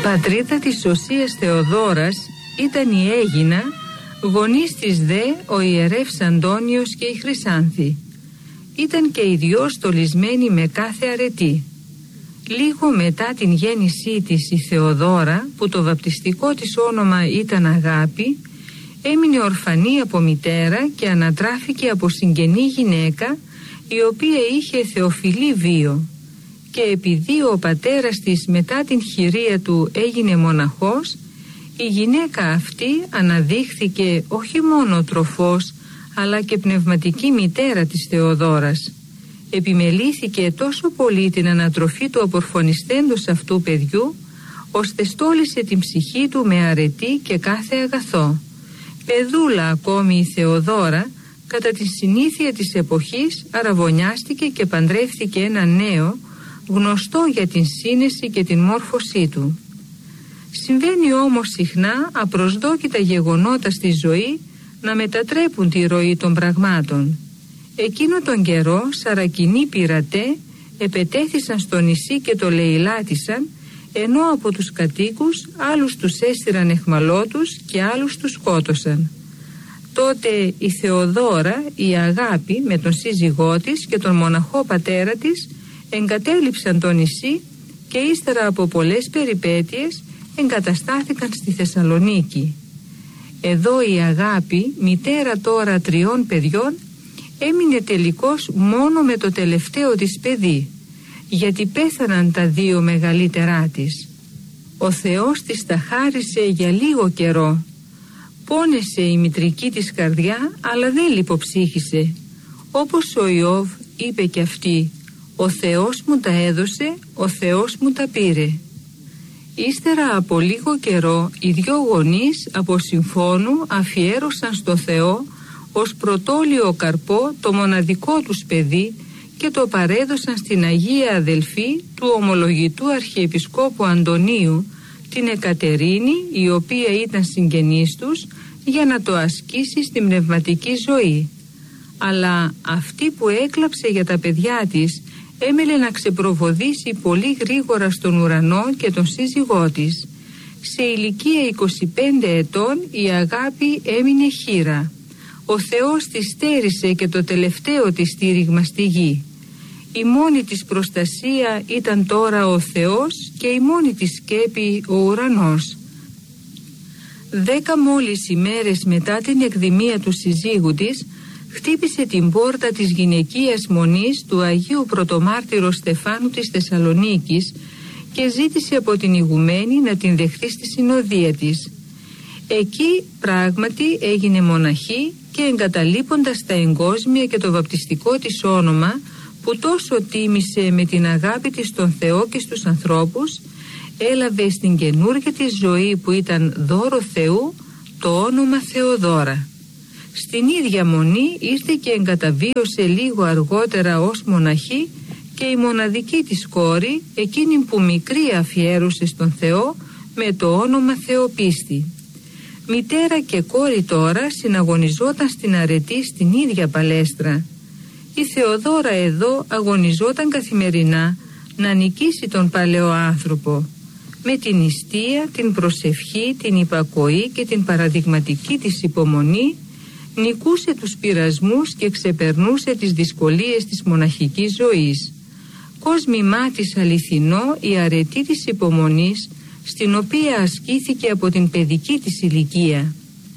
Πατρίδα της Οσίας Θεοδόρας ήταν η Αίγινα, γονείς της δε ο ιερεύς Αντώνιος και η Χρυσάνθη. Ήταν και οι δυο στολισμένοι με κάθε αρετή. Λίγο μετά την γέννησή της η Θεοδόρα, που το βαπτιστικό της όνομα ήταν Αγάπη, έμεινε ορφανή από μητέρα και ανατράφηκε από συγγενή γυναίκα, η οποία είχε θεοφιλή βίο. Και επειδή ο πατέρας της μετά την χειρία του έγινε μοναχός, η γυναίκα αυτή αναδείχθηκε όχι μόνο τροφός, αλλά και πνευματική μητέρα της Θεοδόρας. Επιμελήθηκε τόσο πολύ την ανατροφή του απορφωνιστέντος αυτού παιδιού, ώστε στόλισε την ψυχή του με αρετή και κάθε αγαθό. Παιδούλα ακόμη η Θεοδόρα, κατά τη συνήθεια της εποχής αραβωνιάστηκε και παντρεύτηκε ένα νέο, γνωστό για την σύνεση και την μόρφωσή του. Συμβαίνει όμως συχνά απροσδόκητα γεγονότα στη ζωή να μετατρέπουν τη ροή των πραγμάτων. Εκείνο τον καιρό Σαρακινοί πειρατέ επετέθησαν στο νησί και το λαιλάτισαν, ενώ από τους κατοίκους άλλους τους έστειραν εχμαλώτους και άλλους τους σκότωσαν. Τότε η Θεοδόρα, η Αγάπη, με τον σύζυγό της και τον μοναχό πατέρα της εγκατέλειψαν το νησί και ύστερα από πολλές περιπέτειες εγκαταστάθηκαν στη Θεσσαλονίκη. Εδώ η Αγάπη, μητέρα τώρα 3 παιδιών, έμεινε τελικώς μόνο με το τελευταίο της παιδί, γιατί πέθαναν τα 2 μεγαλύτερά της. Ο Θεός της τα χάρισε για λίγο καιρό. Πόνεσε η μητρική της καρδιά, αλλά δεν λιποψύχησε. Όπως ο Ιώβ είπε κι αυτή, «Ο Θεός μου τα έδωσε, ο Θεός μου τα πήρε». Ύστερα από λίγο καιρό οι 2 γονείς από συμφώνου αφιέρωσαν στο Θεό ως πρωτόλιο καρπό το μοναδικό τους παιδί και το παρέδωσαν στην Αγία Αδελφή του ομολογητού Αρχιεπισκόπου Αντωνίου, την Εκατερίνη, η οποία ήταν συγγενής τους, για να το ασκήσει στην πνευματική ζωή. Αλλά αυτή που έκλαψε για τα παιδιά της έμελε να ξεπροβοδίσει πολύ γρήγορα στον ουρανό και τον σύζυγό της. Σε ηλικία 25 ετών η Αγάπη έμεινε χήρα. Ο Θεός της στέρισε και το τελευταίο της στήριγμα στη γη. Η μόνη της προστασία ήταν τώρα ο Θεός και η μόνη της σκέπη ο ουρανός. 10 μόλις ημέρες μετά την εκδημία του συζύγου της, χτύπησε την πόρτα της γυναικείας μονής του Αγίου Πρωτομάρτυρος Στεφάνου της Θεσσαλονίκης και ζήτησε από την ηγουμένη να την δεχθεί στη συνοδεία της. Εκεί πράγματι έγινε μοναχή και εγκαταλείποντας τα εγκόσμια και το βαπτιστικό της όνομα, που τόσο τίμησε με την αγάπη της στον Θεό και στους ανθρώπους, έλαβε στην καινούργια της ζωή, που ήταν δώρο Θεού, το όνομα Θεοδόρα. Στην ίδια μονή ήρθε και εγκαταβίωσε λίγο αργότερα ως μοναχή και η μοναδική της κόρη, εκείνη που μικρή αφιέρωσε στον Θεό με το όνομα Θεοπίστη. Μητέρα και κόρη τώρα συναγωνιζόταν στην αρετή στην ίδια παλέστρα. Η Θεοδόρα εδώ αγωνιζόταν καθημερινά να νικήσει τον παλαιό άνθρωπο. Με την νηστεία, την προσευχή, την υπακοή και την παραδειγματική της υπομονή νικούσε τους πειρασμούς και ξεπερνούσε τις δυσκολίες της μοναχικής ζωής. Κόσμημά της αληθινό η αρετή της υπομονής, στην οποία ασκήθηκε από την παιδική της ηλικία.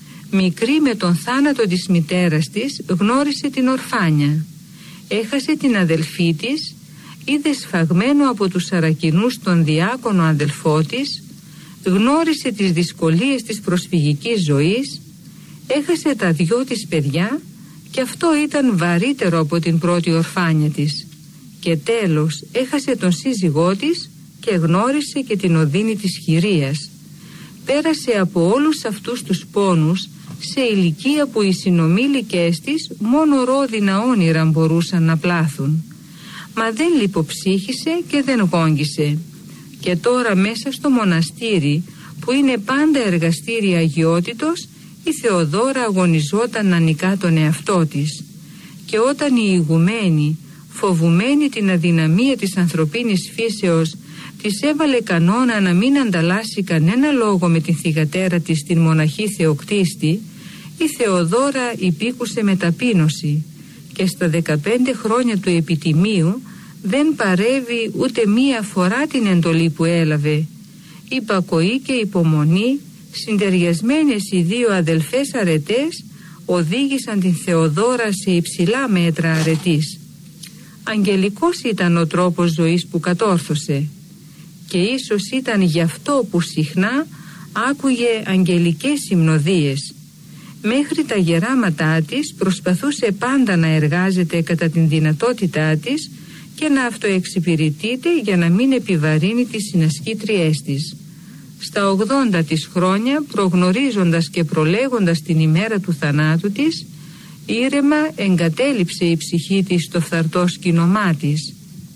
Μικρή με τον θάνατο της μητέρας της γνώρισε την ορφάνια. Έχασε την αδελφή της, είδε σφαγμένο από τους Σαρακινούς τον διάκονο αδελφό της, γνώρισε τις δυσκολίες της προσφυγικής ζωής, έχασε τα 2 της παιδιά και αυτό ήταν βαρύτερο από την πρώτη ορφάνια της. Και τέλος έχασε τον σύζυγό της και γνώρισε και την οδύνη της χειρίας. Πέρασε από όλους αυτούς τους πόνους σε ηλικία που οι συνομήλικες της μόνο ρόδινα όνειρα μπορούσαν να πλάθουν. Μα δεν λιποψύχησε και δεν γόγγισε. Και τώρα μέσα στο μοναστήρι, που είναι πάντα εργαστήρι αγιότητος, η Θεοδόρα αγωνιζόταν να νικά τον εαυτό της. Και όταν η ηγουμένη, φοβουμένη την αδυναμία της ανθρωπίνης φύσεως, της έβαλε κανόνα να μην ανταλλάσσει κανένα λόγο με την θυγατέρα της, την μοναχή Θεοκτίστη, η Θεοδόρα υπήκουσε με ταπείνωση και στα 15 χρόνια του επιτιμίου δεν παρέβη ούτε μία φορά την εντολή που έλαβε. Υπακοή και υπομονή, συντεριασμένες οι δύο αδελφές αρετές, οδήγησαν την Θεοδόρα σε υψηλά μέτρα αρετής. Αγγελικός ήταν ο τρόπος ζωής που κατόρθωσε και ίσως ήταν γι' αυτό που συχνά άκουγε αγγελικές συμνοδίες. Μέχρι τα γεράματά της προσπαθούσε πάντα να εργάζεται κατά την δυνατότητά της και να αυτοεξυπηρετείται για να μην επιβαρύνει τις συνασκήτριές της. Στα 80 της χρόνια, προγνωρίζοντας και προλέγοντας την ημέρα του θανάτου της, ήρεμα εγκατέλειψε η ψυχή της το φθαρτό σκηνομά της.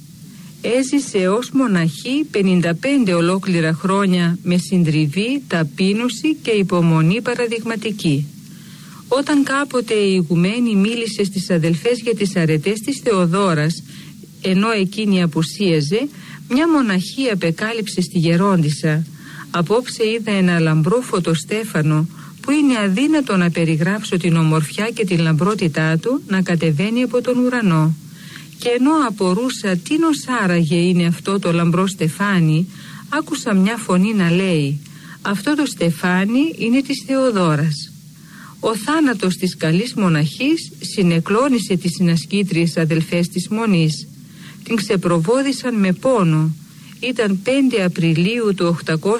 Έζησε ως μοναχή 55 ολόκληρα χρόνια με συντριβή, ταπείνωση και υπομονή παραδειγματική. Όταν κάποτε η ηγουμένη μίλησε στις αδελφές για τις αρετές της Θεοδόρας, ενώ εκείνη απουσίαζε, μια μοναχή απεκάλυψε στη γερόντισσα: «Απόψε είδα ένα λαμπρό φωτοστέφανο που είναι αδύνατο να περιγράψω την ομορφιά και την λαμπρότητά του να κατεβαίνει από τον ουρανό. Και ενώ απορούσα τι άραγε είναι αυτό το λαμπρό στεφάνι, άκουσα μια φωνή να λέει: αυτό το στεφάνι είναι της Θεοδόρας». Ο θάνατος της καλής μοναχής συνεκλώνησε τις συνασκήτριες αδελφές της Μονής. Την ξεπροβόδησαν με πόνο. Ήταν 5 Απριλίου του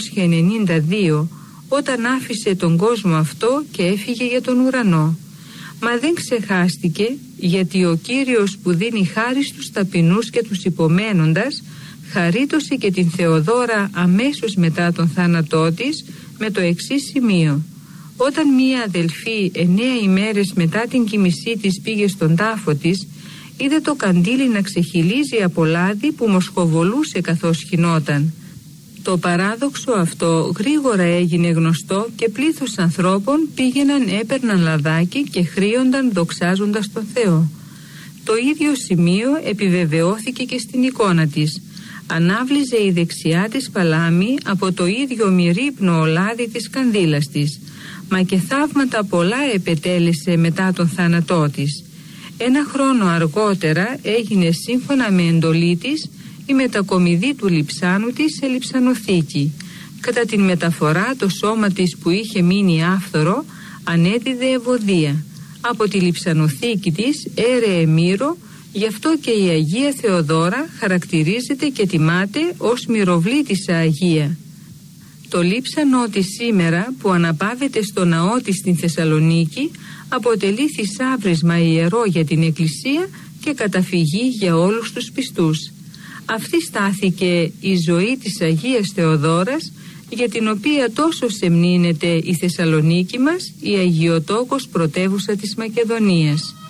892 όταν άφησε τον κόσμο αυτό και έφυγε για τον ουρανό. Μα δεν ξεχάστηκε, γιατί ο Κύριος που δίνει χάρη στους ταπεινούς και τους υπομένοντας χαρίτωσε και την Θεοδόρα αμέσως μετά τον θάνατό της με το εξής σημείο: όταν μία αδελφή 9 ημέρες μετά την κοιμησή της πήγε στον τάφο της, είδε το καντήλι να ξεχυλίζει από λάδι που μοσχοβολούσε καθώς χυνόταν. Το παράδοξο αυτό γρήγορα έγινε γνωστό και πλήθος ανθρώπων πήγαιναν, έπαιρναν λαδάκι και χρείονταν δοξάζοντας τον Θεό. Το ίδιο σημείο επιβεβαιώθηκε και στην εικόνα της. Ανάβλιζε η δεξιά της παλάμη από το ίδιο μυρίπνο λάδι της κανδύλας της, μα και θαύματα πολλά επετέλεσε μετά τον θάνατό της. 1 χρόνο αργότερα έγινε σύμφωνα με εντολή της η μετακομιδή του λειψάνου της σε λειψανοθήκη. Κατά την μεταφορά το σώμα της που είχε μείνει άφθορο ανέδιδε ευωδία. Από τη λειψανοθήκη της έρεε μύρο, γι' αυτό και η Αγία Θεοδόρα χαρακτηρίζεται και τιμάται ως μυροβλήτισσα Αγία. Το λείψανό της σήμερα που αναπαύεται στο ναό της στην Θεσσαλονίκη αποτελεί θησάβρισμα ιερό για την Εκκλησία και καταφυγή για όλους τους πιστούς. Αυτή στάθηκε η ζωή της Αγίας Θεοδόρας, για την οποία τόσο σεμνύνεται η Θεσσαλονίκη μας, η Αγιοτόκος πρωτεύουσα της Μακεδονίας.